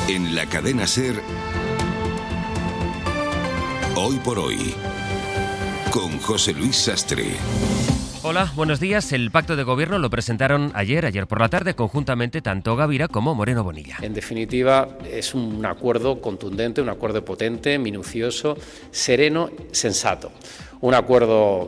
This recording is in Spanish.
En la cadena SER, Hoy por Hoy, con José Luis Sastre. Hola, buenos días. El pacto de gobierno lo presentaron ayer por la tarde, conjuntamente tanto Gavira como Moreno Bonilla. En definitiva, es un acuerdo contundente, un acuerdo potente, minucioso, sereno, sensato. Un acuerdo